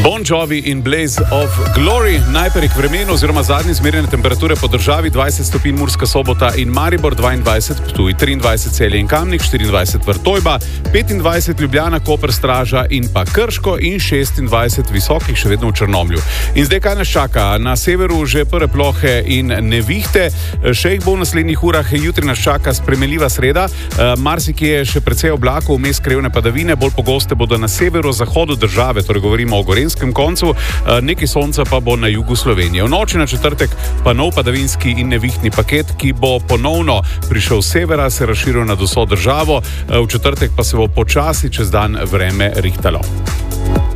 Bon Jovi in Blaze of Glory. Najprej k vremenu oziroma zadnje izmerjene temperature po državi: 20 stopinj Murska Sobota in Maribor, 22 Ptuj, 23 Celje in Kamnik, 24 Vrtojba, 25 Ljubljana, Koper, Straža in pa Krško in 26 Visokih, še vedno v Črnomlju. In zdaj kaj nas čaka? Na severu že prve plohe in nevihte, še jih bo v naslednjih urah. Jutri nas čaka spremenljiva sreda, marsikje je še precej oblakov, vmes krajevne padavine, bolj pogoste bodo na severozahodu države, torej govorimo o Gorenjskem koncu, nekaj sonca pa bo na jugu Slovenije. V noči na četrtek pa nov padavinski in nevihtni paket, ki bo ponovno prišel z severa, se razširil nad vso državo, v četrtek pa se bo počasi čez dan vreme rihtalo.